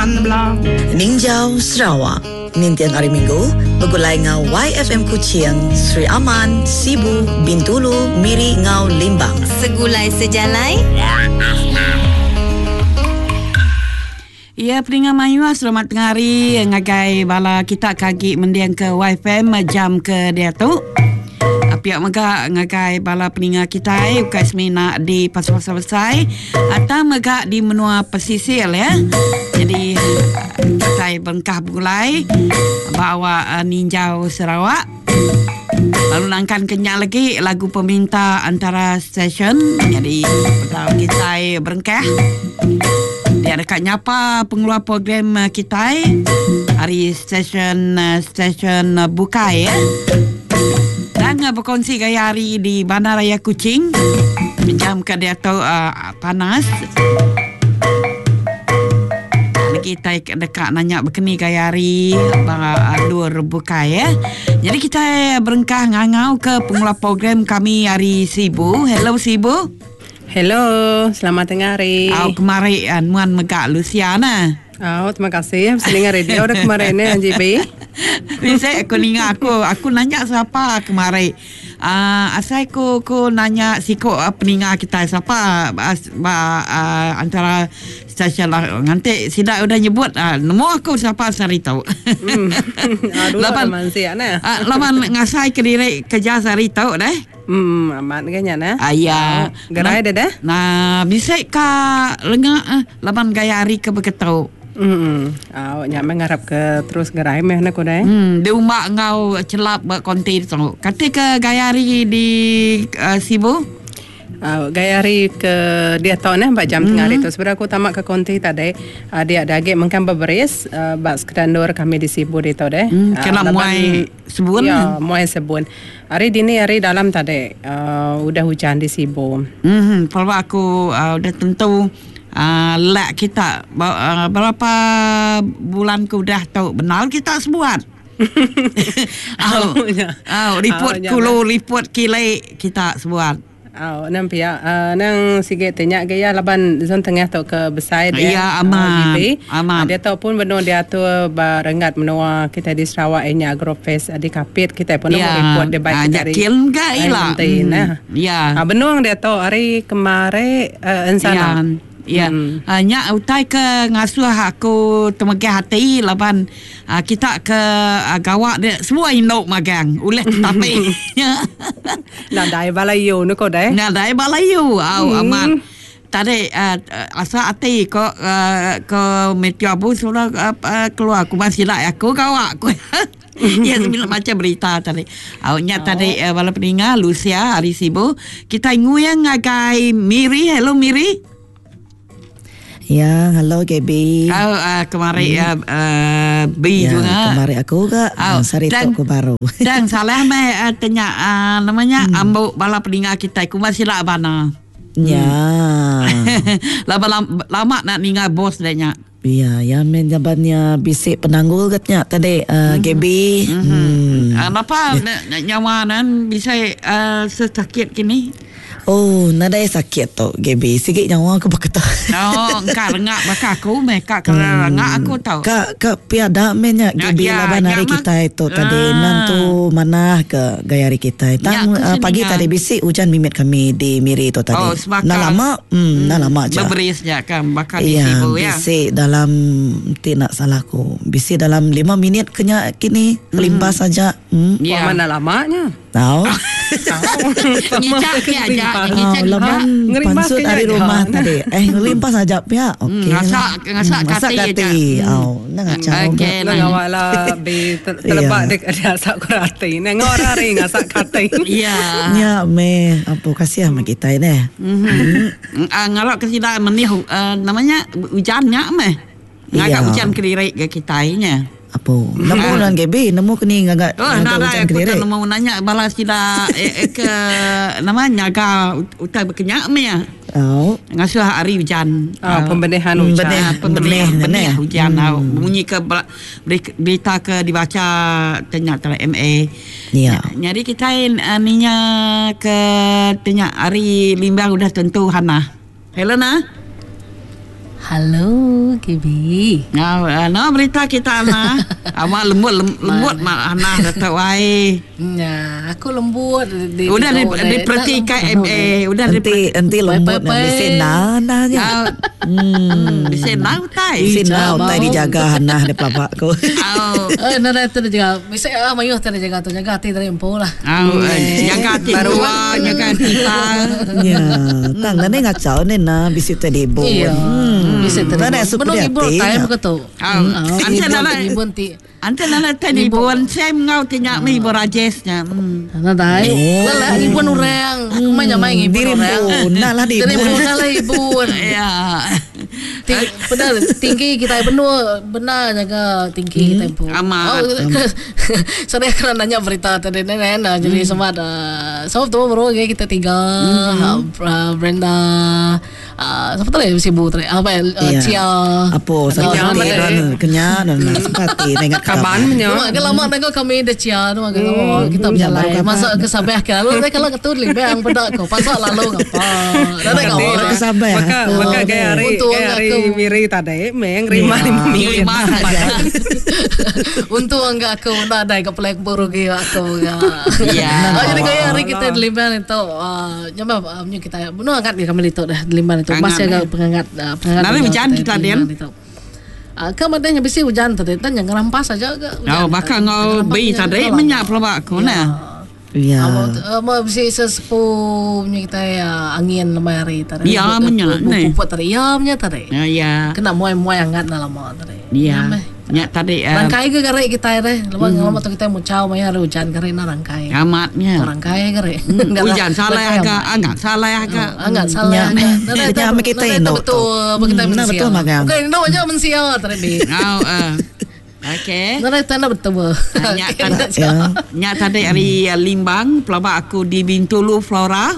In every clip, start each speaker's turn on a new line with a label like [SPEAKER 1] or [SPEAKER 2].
[SPEAKER 1] Aman belah.
[SPEAKER 2] Ninjau Sarawak. Nintian hari Minggu bergulai ngau YFM Kuching, Sri Aman, Sibu, Bintulu, Miri ngau Limbang.
[SPEAKER 3] Segulai sejalai
[SPEAKER 1] Ya, peningat Mayu, selamat tengah hari. Ngagai bala kita kaki mendiang ke YFM jam ke dia tu. Pihak megak ngagai bala peningat kita ukai semina di pasar-pasar besar atau megak di menua pesisir ya. Jadi kita berengkah bergulai bawa Ninjau Sarawak. Lalu nangkan kenyak lagi lagu peminta antara stesen. Jadi kita berengkah. Dia dekat nyapa pengeluar program kita hari stesen buka ya. Dan berkongsi gaya hari di Bandaraya Kuching jam ke dia tu panas. Kita dekat nanya berkeni gaya hari luar buka ya. Jadi kita berengkah ngangau ke pengeluar program kami hari Sibu. Hello Sibu.
[SPEAKER 4] Hello, selamat tengah hari.
[SPEAKER 1] Kemarin Muan Megak Luciana.
[SPEAKER 4] Terima kasih. Selingan radio dah kemarin ni NJB.
[SPEAKER 1] Bisa aku ingat aku nanya siapa kemarin. Asal aku nanya siko peningat kita siapa antara stesen lah. Nanti sidak udah nyebut nombor aku siapa sari tahu.
[SPEAKER 4] Aduh, laman siap nah.
[SPEAKER 1] Laman ngasai ke diri kerja sari tahu deh.
[SPEAKER 4] Aman kayaknya nah.
[SPEAKER 1] Ya.
[SPEAKER 4] Gerai dah.
[SPEAKER 1] Nah, bisa ka lengah laban gaya hari ke beketau.
[SPEAKER 4] Nyak mengharap ke terus gerai meh nak kodai.
[SPEAKER 1] Di rumah ngau celap berkonti tu. Kata ke gaya hari di Sibu?
[SPEAKER 4] Gaya hari ke dia tahu nah jam tengah hari tu. Sebenarnya aku tamak ke konti tadi. Dia ada agak mengkan berberes. Bak sekandor kami di Sibu dia tahu deh.
[SPEAKER 1] Kena muai sebun.
[SPEAKER 4] Ya, muai sebun. Hari dini hari dalam tadi udah hujan di Sibu.
[SPEAKER 1] Kalau aku udah tentu lek kita berapa bulan ke udah tahu benar kita sebuat. Report kulo report kilai kita sebuat.
[SPEAKER 4] Nampi ya, nang sikit tanya gaya laban zon tengah tu ke besar dia.
[SPEAKER 1] Ya, aman.
[SPEAKER 4] Dia tahu pun benar dia tu barengat menua kita di Sarawak ini Agrofest di Kapit kita pun report dia baik dari.
[SPEAKER 1] Kiln gak ilah. Ya.
[SPEAKER 4] Benar dia tahu hari kemarin insana.
[SPEAKER 1] Ya, hanya utai ke ngasuh aku temegah hati laban kita ke gawak dia semua induk magang oleh tapi
[SPEAKER 4] nadai balayu nu ko dai
[SPEAKER 1] nadai balayu aman tadi asa hati kok ke meteor bu sudah keluar aku masih lah aku gawak aku. Ya, sembilan macam berita tadi. Awaknya tadi bala peningat Lucia hari Sibu kita nguyang ngagai Miri. Hello Miri.
[SPEAKER 2] Ya, halo Gaby.
[SPEAKER 1] Kemarin B juga.
[SPEAKER 2] Kemarin aku juga sarita aku baru.
[SPEAKER 1] Dan salah meh tanya namanya ambo bala peningat kita aku masih lah bana.
[SPEAKER 2] Ya.
[SPEAKER 1] Lama nak ningat bos dehnya.
[SPEAKER 2] Ya, ya menjabatnya bisik penanggul katnya tadi Gaby.
[SPEAKER 1] Kenapa nyawanan bisa sesakit kini?
[SPEAKER 2] Oh, nadai sakit tu Gaby. Sikit nyawa aku bakal tahu.
[SPEAKER 1] Engkau rengak bakal aku kak kena rengak aku tahu.
[SPEAKER 2] Kak piada menya Gaby laban hari kita itu tadi nantu mana ke gaya hari kita. Pagi tadi bisik hujan mimit kami di Miri itu tadi. Nah lama aja.
[SPEAKER 1] Berberisnya kan bakal di Sibu ya.
[SPEAKER 2] Bisik dalam tidak salahku. Bisik dalam 5 minit kini limpas saja.
[SPEAKER 4] Mana lamanya?
[SPEAKER 2] Tahu.
[SPEAKER 1] Ngicak aja.
[SPEAKER 2] Laban pansut dari rumah tadi. Ngelimpas aja pia. Okey.
[SPEAKER 1] Ngasak kati.
[SPEAKER 2] Ngacau.
[SPEAKER 4] Ngawala be terlepas dek ada asak kurati. Ngorari ngasak kati.
[SPEAKER 1] Ya.
[SPEAKER 2] Ya me apa kasih sama kita ini.
[SPEAKER 1] Ngalak ke sida menih namanya hujannya meh. Ngagak hujan kelirik ke kita nya.
[SPEAKER 2] Apa? Nemu dengan Gaby, nemu kini ngagak
[SPEAKER 1] hujan kelirik. Aku mau nanya balas sida ke namanya ga utai berkenyak me ya. Ngasuh hari hujan.
[SPEAKER 4] Pembenahan hujan.
[SPEAKER 1] Pembenih hujan. Bunyi ke berita ke dibaca ternyata MA.
[SPEAKER 2] Ya.
[SPEAKER 1] Jadi kita ninya ke tanya hari limbang udah tentu Hana. Helena.
[SPEAKER 3] Halo Gibi.
[SPEAKER 1] Berita kita Ana. Awak lembut mak Ana datang wae.
[SPEAKER 3] Ya, aku lembut.
[SPEAKER 1] Udah diperhatikan MA. Udah
[SPEAKER 2] nanti lembut nak bisen nanya.
[SPEAKER 1] Bisen nau tai.
[SPEAKER 2] Bisen nau tai dijaga Hana de pelabak ko.
[SPEAKER 3] Nara tu jaga. Bisa mayuh tu jaga hati dari empu lah.
[SPEAKER 1] Jaga hati baruan, jaga hati ta.
[SPEAKER 2] Ya, tang ni ngacau ni na bisi tadi bo.
[SPEAKER 3] Bisa terus. Benar ibu time betul.
[SPEAKER 1] Ante nala tadi buan saya ngau tinyak mi borajesnya.
[SPEAKER 3] Nada. Lala ibu orang. Aku main ibu orang.
[SPEAKER 2] Nala di ibu.
[SPEAKER 3] Nala ibu. Ya. Benar tinggi kita benar jaga tinggi kita ibu.
[SPEAKER 1] Amat.
[SPEAKER 3] Saya kena nanya berita tadi nenek. Jadi semua tu baru kita tiga. Brenda. Siapa tadi sibuk tadi? Apa Cia?
[SPEAKER 2] Apa? Saya kenyang dan sepati ingat
[SPEAKER 1] kaban punya.
[SPEAKER 3] Lama nengok kami ada Cia tu kita berjalan. Masa ke Sabah ke lalu kalau ketul lebih yang pedak kau pasal lalu apa? Ada kau
[SPEAKER 2] ke Sabah.
[SPEAKER 4] Maka gaya hari miri tadi meng rima ni
[SPEAKER 1] saja.
[SPEAKER 3] Untuk enggak aku nak ada ke pelak buruk aku.
[SPEAKER 1] Ya.
[SPEAKER 3] Jadi gaya hari kita di Limban itu nyoba kita benar angkat kami itu dah di Limban itu masih agak pengangkat.
[SPEAKER 1] Nanti hujan kita Dian.
[SPEAKER 3] Kemudian bisi hujan tadi dan yang rampas saja ke.
[SPEAKER 1] Bakal ngau beli tadi menyak pelabak aku nah.
[SPEAKER 2] Ya.
[SPEAKER 3] Mau bisi sesepuhnya kita angin lemari tadi.
[SPEAKER 1] Ya menyak nih.
[SPEAKER 3] Pupuk tadi ya tadi.
[SPEAKER 1] Ya.
[SPEAKER 3] Kena muai hangat na lama tadi.
[SPEAKER 1] Ya. Nyak tadi
[SPEAKER 3] rangkai ke garai kita deh. Lama tu kita mau caw maya hujan garai na rangkai.
[SPEAKER 1] Amatnya.
[SPEAKER 3] Rangkai garai.
[SPEAKER 1] Hujan salah agak, enggak salah agak.
[SPEAKER 3] Enggak salah.
[SPEAKER 2] Kita kita ini
[SPEAKER 3] betul, kita mensia.
[SPEAKER 2] Betul magang.
[SPEAKER 3] Oke, no aja mensia tadi.
[SPEAKER 1] Okey.
[SPEAKER 3] Nara tanda betul.
[SPEAKER 1] Nyak tadi hari Limbang pelabak aku di Bintulu Flora.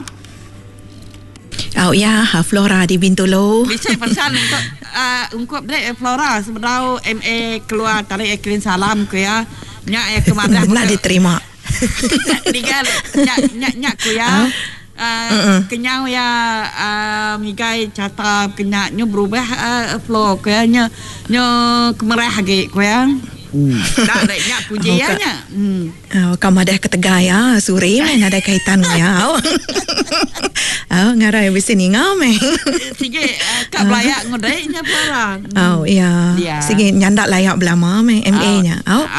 [SPEAKER 2] Oh ya, Flora di Bintulu.
[SPEAKER 1] Bisa pesan untuk ungkap dek Flora sebenarnya MA keluar tarik kirim salam ke ya. Nyak kemarin
[SPEAKER 2] nak diterima.
[SPEAKER 1] Digal nyak ku ya. Kenyang ya migai cata kenyaknya berubah flow kayaknya kemerah lagi kaya. Tak ada nyak pujiannya.
[SPEAKER 2] Kamu ada ketegaya suri mana ada kaitannya. Ngarai bisa ni ngame.
[SPEAKER 1] Sige kak layak ngodainya parang.
[SPEAKER 2] Iya. Sige nyandak layak belama MA nya.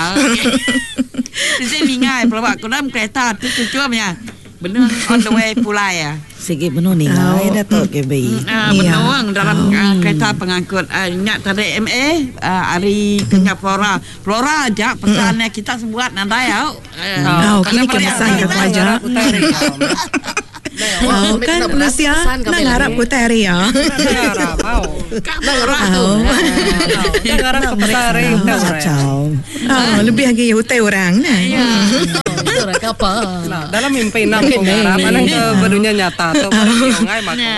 [SPEAKER 1] Sige mingai pelawak kunam kereta tu cucunya. Benar on the way pulai ya.
[SPEAKER 2] Sige benar ni ngai datuk ke bayi.
[SPEAKER 1] Benar dalam kereta pengangkut nyak tadi MA hari kenyak Flora aja pesannya kita sebuat nandai ya.
[SPEAKER 2] Kini kemesan ke pelajar. Kan Malaysia nak harap puteri ya.
[SPEAKER 4] Nak harap ke puteri.
[SPEAKER 2] Lebih lagi utai orang nah.
[SPEAKER 3] Orang apa?
[SPEAKER 4] Dalam mimpi nak mengharap mana ke barunya nyata tu ngai mako.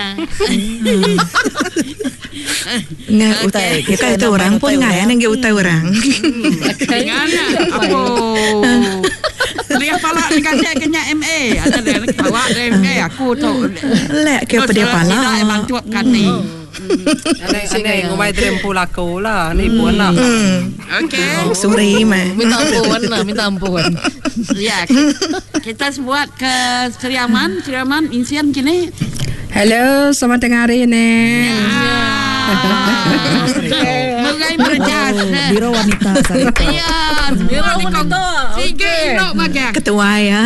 [SPEAKER 2] Ngai utai kita itu orang pun ngai nang utai orang.
[SPEAKER 1] Ngana apa? Dia pala dengan saya kena MA. Ada dia bawa MA aku tu.
[SPEAKER 2] Lek ke dia pala.
[SPEAKER 1] Tidak emang cuapkan ni.
[SPEAKER 4] Ada yang ngomai terempu laku lah. Ni buat nak.
[SPEAKER 1] Okey.
[SPEAKER 2] Sorry mah.
[SPEAKER 3] Minta ampun.
[SPEAKER 1] Ya. Kita buat ke Seriaman insiden kini.
[SPEAKER 4] Hello, selamat tengah hari ni.
[SPEAKER 1] Mengai berjas.
[SPEAKER 2] Biro wanita saya.
[SPEAKER 1] Ya, biro wanita. Sige, nak makan.
[SPEAKER 2] Ketua ya.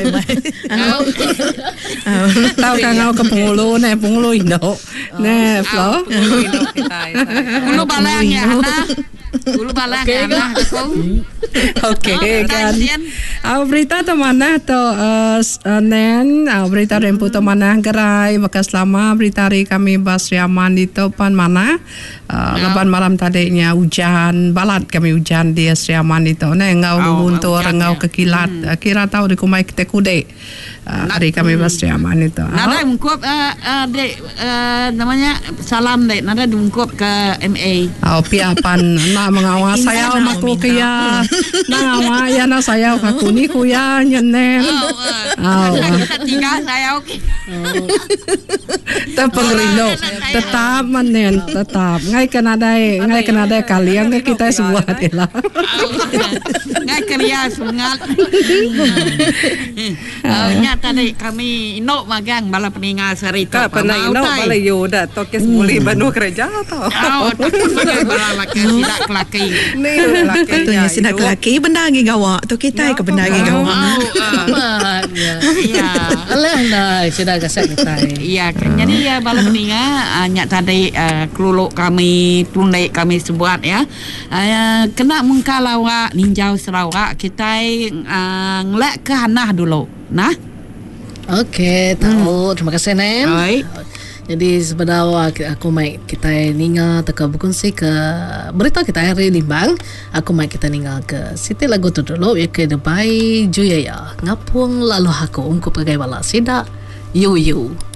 [SPEAKER 4] Tahu kan kau ke Pengulu Indo. Nah, Flo.
[SPEAKER 1] Pengulu balang ya, Dulu balang ya,
[SPEAKER 4] Okey kan. Berita tu mana tu nen berita rempu tu mana gerai bekas lama berita hari kami Basriaman itu pan mana lepas malam tadinya hujan balat kami hujan di Basriaman itu ngau guntur ngau kekilat kira tahu di kumai kita kude hari kami Basriaman itu.
[SPEAKER 1] Nada mengkuap dek namanya salam dek nada mengkuap ke MA.
[SPEAKER 4] Piapan nak mengawal saya maku kaya Nama ya na saya kakuni kuya nyen.
[SPEAKER 1] Tinggal saya okey.
[SPEAKER 4] Terpengerino tetap menen tetap ngai kena dai kalian ke kita semua adalah
[SPEAKER 1] ngai kerja sungat. Nya tadi kami inok magang bala peninga serita.
[SPEAKER 5] Pernah inok bala yoda tokes boleh banu kerja tau.
[SPEAKER 1] Bala laki tidak kelaki.
[SPEAKER 5] Ni laki.
[SPEAKER 2] Tunya sina kelaki bendangi gawa tu kita ke bendangi gawa.
[SPEAKER 1] Ya.
[SPEAKER 3] Alah nah sudah kasih kita.
[SPEAKER 1] Iya, jadi ya bala peninga nya tadi keluluk kami tundai kami sebuat ya. Kena mengkalawa ninjau Sarawak kita ngelak ke Hanah dulu. Nah.
[SPEAKER 3] Okey, tahu. Terima kasih Nen.
[SPEAKER 1] Baik.
[SPEAKER 3] Jadi sebenarnya aku mai kita ningal teka berkongsi ke berita kita hari Limbang. Aku mai kita ningal ke Siti lagu tu dulu ya ke Dubai Juyaya. Ngapung lalu aku ungkup pegai bala sida. Yo.